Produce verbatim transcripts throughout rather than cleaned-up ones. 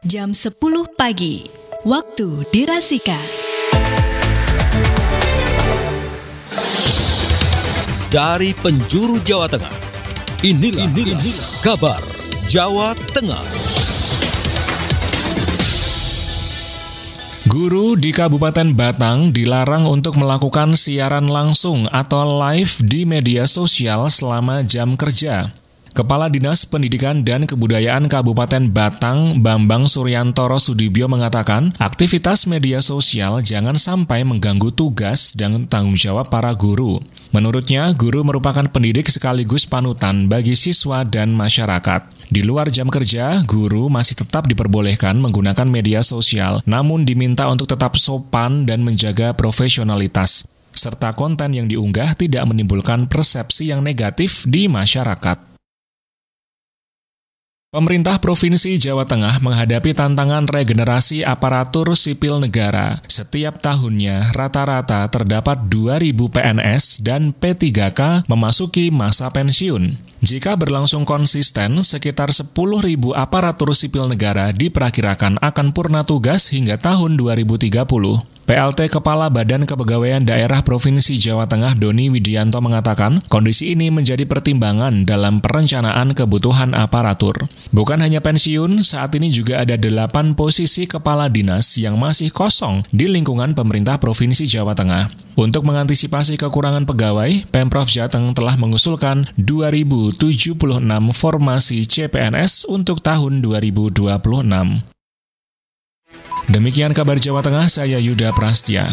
jam sepuluh pagi, waktu dirasika. Dari penjuru Jawa Tengah, inilah, inilah, inilah kabar Jawa Tengah. Guru di Kabupaten Batang dilarang untuk melakukan siaran langsung atau live di media sosial selama jam kerja. Kepala Dinas Pendidikan dan Kebudayaan Kabupaten Batang, Bambang Suryantoro Sudibyo mengatakan, aktivitas media sosial jangan sampai mengganggu tugas dan tanggung jawab para guru. Menurutnya, guru merupakan pendidik sekaligus panutan bagi siswa dan masyarakat. Di luar jam kerja, guru masih tetap diperbolehkan menggunakan media sosial, namun diminta untuk tetap sopan dan menjaga profesionalitas, serta konten yang diunggah tidak menimbulkan persepsi yang negatif di masyarakat. Pemerintah Provinsi Jawa Tengah menghadapi tantangan regenerasi aparatur sipil negara. Setiap tahunnya, rata-rata terdapat dua ribu P N S dan P tiga K memasuki masa pensiun. Jika berlangsung konsisten, sekitar sepuluh ribu aparatur sipil negara diperkirakan akan purna tugas hingga tahun dua ribu tiga puluh. P L T Kepala Badan Kepegawaian Daerah Provinsi Jawa Tengah Doni Widianto mengatakan, kondisi ini menjadi pertimbangan dalam perencanaan kebutuhan aparatur. Bukan hanya pensiun, saat ini juga ada delapan posisi kepala dinas yang masih kosong di lingkungan pemerintah Provinsi Jawa Tengah. Untuk mengantisipasi kekurangan pegawai, Pemprov Jateng telah mengusulkan dua ribu tujuh puluh enam formasi C P N S untuk tahun dua ribu dua puluh enam. Demikian kabar Jawa Tengah, saya Yuda Prastya.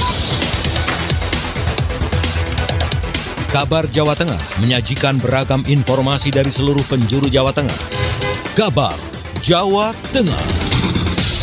Kabar Jawa Tengah menyajikan beragam informasi dari seluruh penjuru Jawa Tengah. Kabar Jawa Tengah.